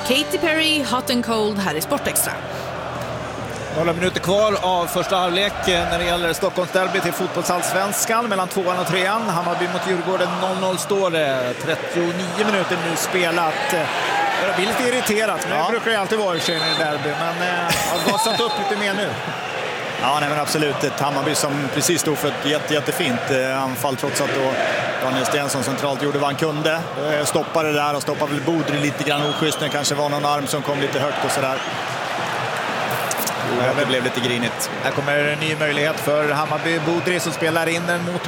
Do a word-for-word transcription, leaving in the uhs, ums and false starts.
Katy Perry, Hot and Cold här i Sportextra. Några minuter kvar av första halvlek när det gäller Stockholmsderby till fotbollsallsvenskan mellan tvåan och trean. Hammarby mot Djurgården, noll noll står det. trettionio minuter nu spelat. Jag blir lite irriterat, men ja. Det brukar ju alltid vara i derby. Men eh, har gasat upp lite mer nu. Ja, nej, men absolut. Ett Hammarby som precis stod för ett jätte, jättefint eh, anfall, trots att då Daniel Stensson centralt gjorde vad han kunde. Eh, stoppade det där och stoppade väl Bodri lite grann oschysst. Det kanske var någon arm som kom lite högt och sådär. Det blev lite grinigt. Här kommer en ny möjlighet för Hammarby. Bodri som spelar in den mot